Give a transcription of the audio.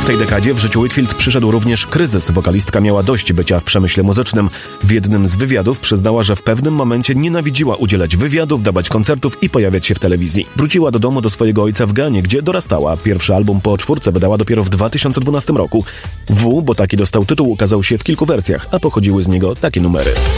tej dekadzie w życiu Wakefield przyszedł również kryzys. Wokalistka miała dość bycia w przemyśle muzycznym. W jednym z wywiadów przyznała, że w pewnym momencie nienawidziła udzielać wywiadów, dawać koncertów i pojawiać się w telewizji. Wróciła do domu do swojego ojca w Ganie, gdzie dorastała. Pierwszy album po 4 wydała dopiero w 2012 roku. W, bo taki dostał tytuł, ukazał się w kilku wersjach, a pochodziły z niego takie numery.